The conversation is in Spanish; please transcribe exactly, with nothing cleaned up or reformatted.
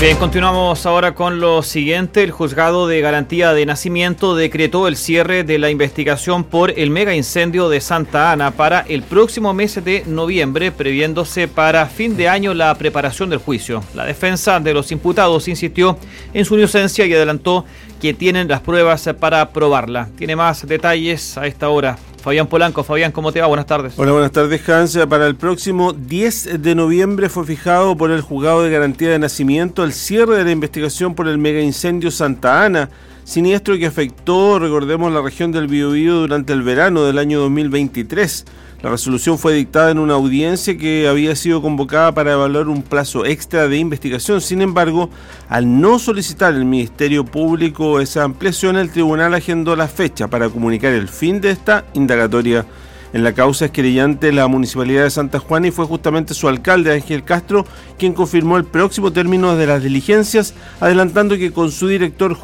Bien, continuamos ahora con lo siguiente. El Juzgado de Garantía de Nacimiento decretó el cierre de la investigación por el mega incendio de Santa Ana para el próximo mes de noviembre, previéndose para fin de año la preparación del juicio. La defensa de los imputados insistió en su inocencia y adelantó que tienen las pruebas para probarla. Tiene más detalles a esta hora Fabián Polanco. Fabián, ¿cómo te va? Buenas tardes. Hola, buenas tardes, Hans. Para el próximo diez de noviembre fue fijado por el Juzgado de Garantía de Nacimiento el cierre de la investigación por el mega incendio Santa Ana, siniestro que afectó, recordemos, la región del Biobío durante el verano del año dos mil veintitrés. La resolución fue dictada en una audiencia que había sido convocada para evaluar un plazo extra de investigación. Sin embargo, al no solicitar el Ministerio Público esa ampliación, el tribunal agendó la fecha para comunicar el fin de esta indagatoria. En la causa es querellante la Municipalidad de Santa Juana y fue justamente su alcalde, Ángel Castro, quien confirmó el próximo término de las diligencias, adelantando que con su director